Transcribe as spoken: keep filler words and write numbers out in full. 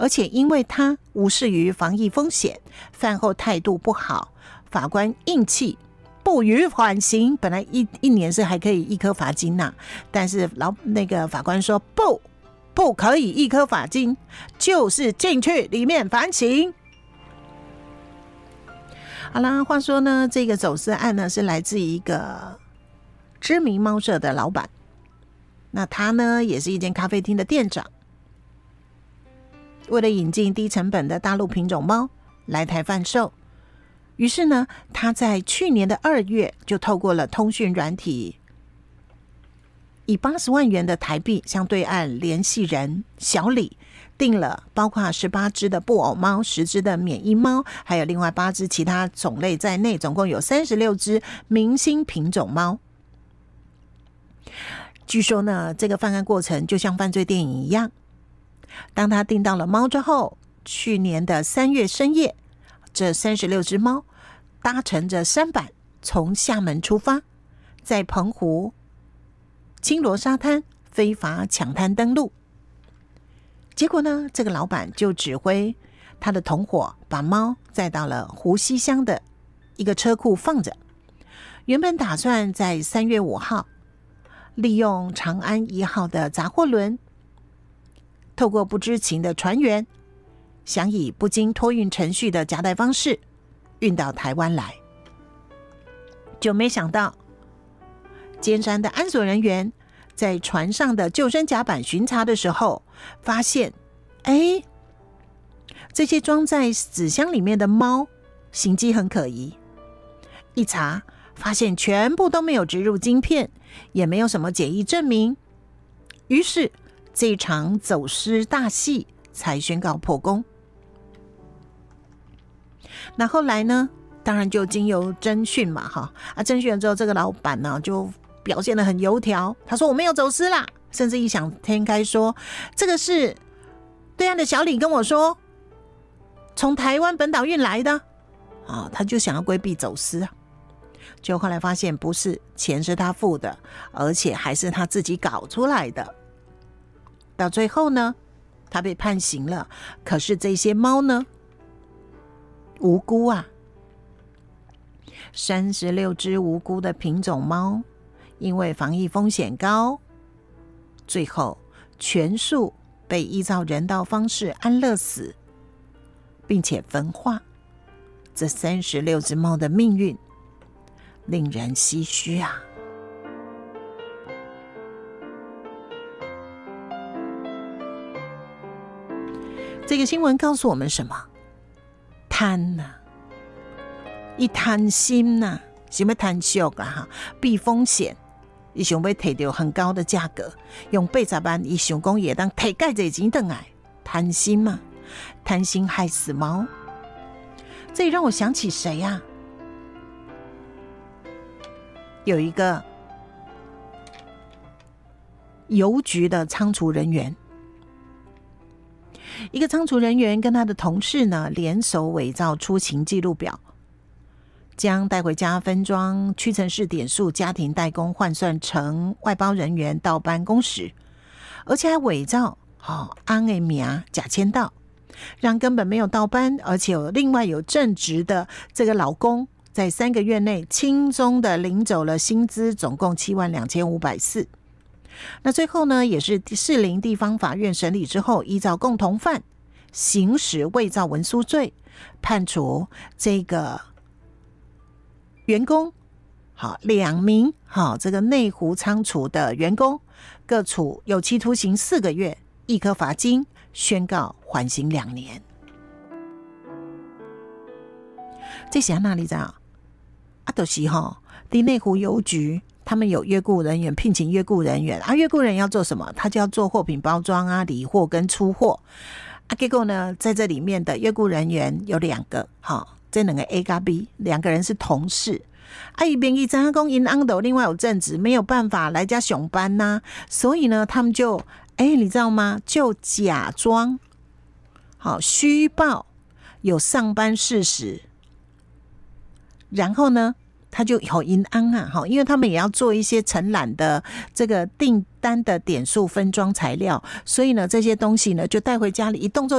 而且因为他无视于防疫风险，饭后态度不好，法官硬气不予缓刑。本来一一年是还可以一颗罚金呐、啊，但是老那个法官说不，不可以一颗罚金，就是进去里面反省。好啦，话说呢，这个走私案呢是来自一个知名猫舍的老板，那他呢也是一间咖啡厅的店长。为了引进低成本的大陆品种猫来台贩售，于是呢，他在去年的二月就透过了通讯软体，以八十万元的台币向对岸联系人小李订了包括十八只的布偶猫、十只的缅因猫，还有另外八只其他种类在内，总共有三十六只明星品种猫。据说呢，这个犯案过程就像犯罪电影一样。当他订到了猫之后，去年的三月深夜，这三十六只猫搭乘着舢板从厦门出发，在澎湖青罗沙滩非法抢滩登陆。结果呢，这个老板就指挥他的同伙把猫载到了湖西乡的一个车库放着。原本打算在三月五号利用长安一号的杂货轮，透过不知情的船员，想以不经托运程序的夹带方式运到台湾来，就没想到尖山的安所人员在船上的救生甲板巡查的时候，发现，哎，这些装在纸箱里面的猫行迹很可疑。一查，发现全部都没有植入晶片，也没有什么检疫证明。于是这一场走私大戏才宣告破功。那后来呢，当然就经由侦讯嘛，哈啊，侦讯了之后，这个老板呢就表现得很油条，他说我没有走私啦，甚至异想天开说这个是对岸的小李跟我说从台湾本岛运来的啊，他就想要规避走私啊。就后来发现不是，钱是他付的，而且还是他自己搞出来的。到最后呢，他被判刑了，可是这些猫呢，无辜啊，三十六只无辜的品种猫，因为防疫风险高，最后全数被依照人道方式安乐死，并且焚化。这三十六只猫的命运令人唏嘘啊！这个新闻告诉我们什么？贪呐、啊，一贪心呐、啊，想要贪俗啊哈，避风险，伊想要摕到很高的价格，用八十万，伊想讲也当摕介济钱回来，贪心嘛，贪心害死猫。这也让我想起谁呀、啊？有一个邮局的仓储人员。一个仓储人员跟他的同事呢，联手伪造出勤记录表，将带回家分装屈臣氏点数家庭代工换算成外包人员到办公时，而且还伪造哦安的名假签到，让根本没有到班，而且有另外有正职的这个劳工，在三个月内轻松的领走了薪资，总共七万两千五百四。那最后呢，也是士林地方法院审理之后，依照共同犯行使伪造文书罪，判处这个员工好两名好这个内湖仓储的员工各处有期徒刑四个月，一颗罚金，宣告缓刑两年。这是哪里在啊？啊，就是哈，在内湖邮局。他们有约雇人员，聘请约雇人员啊，约雇人员要做什么？他就要做货品包装啊、理货跟出货啊。结果呢，在这里面的约雇人员有两个，好，这两个 A 跟 B 两个人是同事啊。一边一张工银行的，另外有正职，没有办法来家上班呐、啊，所以呢，他们就哎，你知道吗？就假装好虚报有上班事实，然后呢？他就有银行啊，因为他们也要做一些承揽的这个订单的点数分装材料，所以呢，这些东西呢就带回家里，一动作